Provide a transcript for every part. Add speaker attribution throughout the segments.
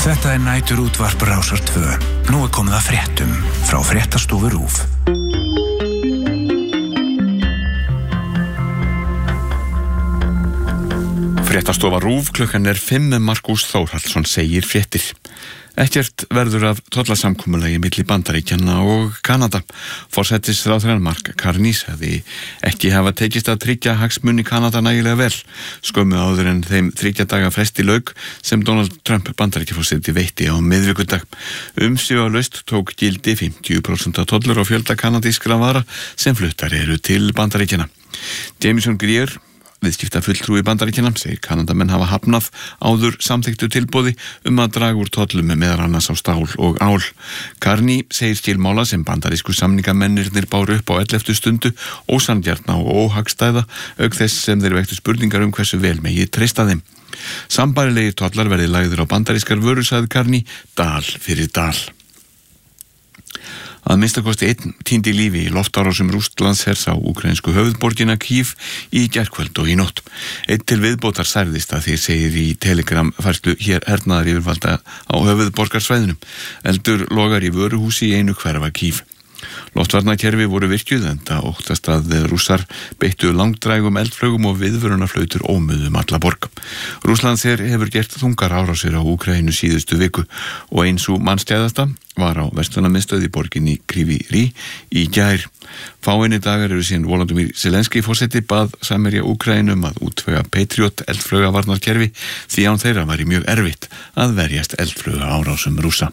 Speaker 1: Þetta nætur útvarp Rásar 2. Nú komið að fréttum frá fréttastofu RÚV.
Speaker 2: Fréttastofa RÚV, klukkan 5, Markús Þórhallsson segir fréttir. Ekkert verður af tollasamkomulagi milli Bandaríkjanna og Kanada. Forsætisráðherrann Mark Carney sagði ekki hafa tekist að tryggja hagsmuni Kanada nægilega vel. Skömmu áður en þeim 3 daga fresti lauk sem Donald Trump Bandaríkjaforseti veitti á miðvikudag. Umsvifalaust tók gildi 50% tollur á fjölda kanadískra vara sem fluttar eru til Bandaríkjanna. Jameson Greer, viðskiptafulltrúi Bandaríkjanna, segir Kanadamenn hafa hafnað áður samþykktu tilboði að draga úr tollum meðal annars á stál og ál. Carney segir skilmála sem bandarísku samningamennirnir báru upp á 11. stundu ósanngjarna og óhagstæða, auk þess sem þeir vektu spurningar hversu vel megi treysta þeim. Sambærilegir tollar verði lagðir á bandarískar vörur, sagði Carney, dal fyrir dal. Að minnstakosti 1 týndi lífi í loftárásum Rússlandshers á úkraínsku höfuðborgina Kyiv í gærkvöld og í nótt. 1 til viðbótar særðist, að því segir í Telegram-færslu hernaðar yfirvalda á höfuðborgarsvæðinu. Eldur logar í vöruhúsi í einu hverfa Kyiv. Loftvarnakerfi voru virkjuð, enda óttast að Rússar beittu langdrægum eldflögum og viðvörunarflautur ómuðu alla borg. Rússlandsher hefur gert þungar árásir á Úkraínu síðustu viku og eins og mannstæðasta var á verslunarmiðstöð í borginni Kryvyi Rih í gær. Fáeinir dagar eru síðan Volodymyr Zelenský forseti bað Samherja Úkraínu að útvega Patriot eldflaugavarnarkerfi, því án þeirra væri mjög erfitt að verjast eldflauga árásum Rússa.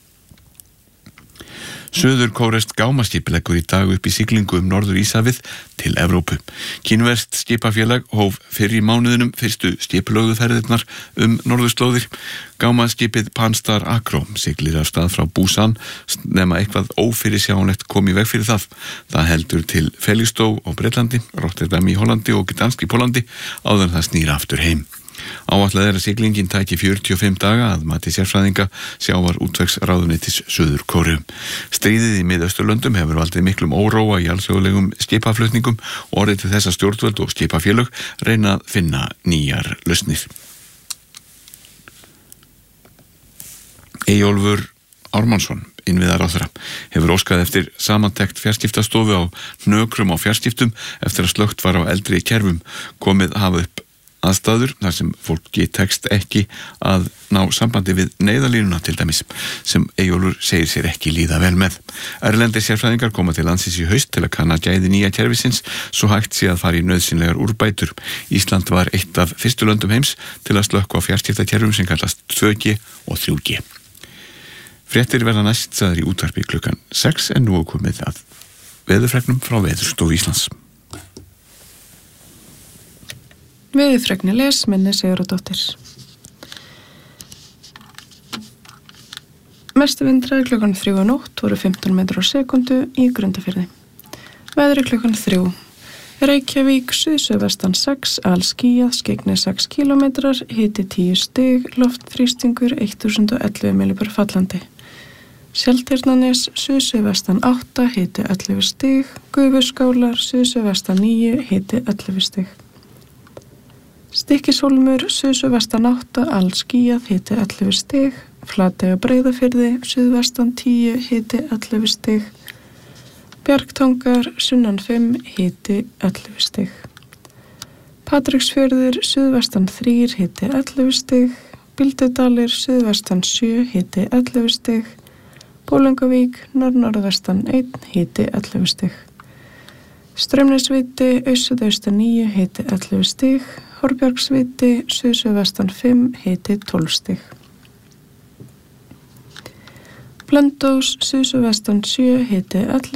Speaker 2: Suður-kóreskt gámaskip leggur í dag upp í siglingu Norður Íshafið til Evrópu. Kínverskt skipafélag hóf fyrr í mánuðinum fyrstu skipulögðu ferðirnar norðurslóðir. Gámaskipið Panstar Acro siglir af stað frá Busan nema eitthvað ófyrirsjáanlegt kom í veg fyrir það. Það heldur til Felixstowe á Bretlandi, Rotterdam í Hollandi og Gdansk í Póllandi áður en það snýr aftur heim. Áætlað er að siglingin tæki 45 daga að mati sérfræðinga sjávar útvegsráðuneytis Suður-Kóreu. Stríðið í Miðausturlöndum hefur valdið miklum óróa í alþjóðlegum skipaflutningum og orðið til þess að stjórnvöld og skipafélög reyna að finna nýjar lausnir. Eyjólfur Ármannsson, innviðaráðherra, hefur óskað eftir samantekt fjarskiptastofu á hnökrum á fjarskiptum eftir að slökkt var á eldri kerfum. Komið hafa upp aðstæður þar sem fólki tekst ekki að ná sambandi við neyðarlínuna til dæmis, sem Eyjólfur segir sér ekki líða vel með. Erlendir sérfræðingar koma til landsins í haust til að kanna gæði nýja kerfisins svo hægt sé að fara í nauðsynlegar úrbætur. Ísland var eitt af fyrstu löndum heims til að slökkva á fjarskiptakerfum sem kallast 2G og 3G. Fréttir verða næst sagðar í útvarpi klukkan 6 en nú er komið að veðurfregnum frá Veðurstofu Íslands.
Speaker 3: Veðurfregni les Minni Sigurðardóttir. Mestu vindræðir klukkan 3 nótt voru 15 metrar á sekundu í Grundarfirði. Veðri klukkan 3. Reykjavík suðvestan 6, alskýjað, skyggni 6 kilometrar, hiti 10 stig, loftþrýstingur 1011 millibur fallandi. Seltjarnarnes suðvestan 8, hiti 11 stig, Gufuskálar suðvestan 9, hiti 11 stig. Stykkishólmur, suðvestan 8, alskýjað, hiti 11 stig, Flatey á Breiðafirði, suðvestan 10, hiti 11 stig, Bjargtangar, sunnan 5, hiti 11 stig. Patreksfjörður, suðvestan 3, hiti 11 stig, Bíldudalur, suðvestan 7, hiti 11 stig, Bolungarvík, norðvestan 1, hiti 11 stig. Straumnesviti, suðaustan 9, hiti 11 stig, Horbjörgsviti, suðvestan 5, hiti 12 stig. Blönduós, suðvestan 7, hiti 11